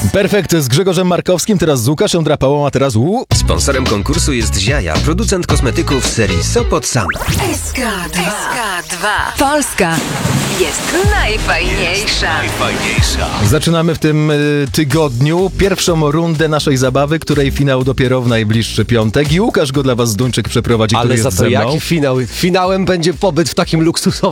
Perfekt, z Grzegorzem Markowskim, teraz z Łukaszem Drapałą, a teraz Sponsorem konkursu jest Ziaja, producent kosmetyków serii Sopot Sam. SK2. Polska jest najfajniejsza. Zaczynamy w tym tygodniu pierwszą rundę naszej zabawy, której finał dopiero w najbliższy piątek i Łukasz go dla was Zduńczyk przeprowadzi, który Ale jest za to ze mną. jaki finał? Finałem będzie pobyt w takim luksusowym